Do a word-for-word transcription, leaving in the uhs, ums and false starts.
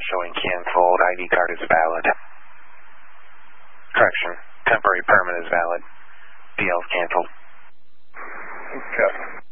showing canceled. I D card is valid. Correction. Temporary permit is valid. D L is canceled. Okay.